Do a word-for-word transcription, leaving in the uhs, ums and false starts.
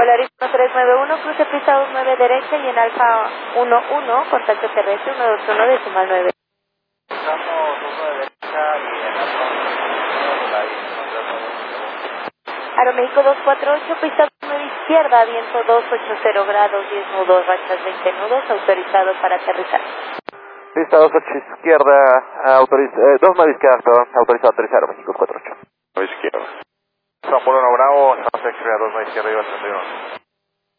Polaris uno tres nueve uno, cruce pista dos nueve derecha y en Alfa uno uno, contacto terrestre uno dos uno decimal nueve. Estamos uno de derecha y en Alfa uno de la Aeroméxico dos cuatro ocho, pista dos nueve izquierda, viento doscientos ochenta grados, diez nudos, rachas veinte nudos, autorizado para aterrizar. Pista dos ocho izquierda, autoriz eh, dos nueve izquierda, perdón, autorizado a aterrizar, Aeroméxico dos cuatro ocho. izquierda. San Polo uno Bravo, estamos en dos nueve izquierda y va a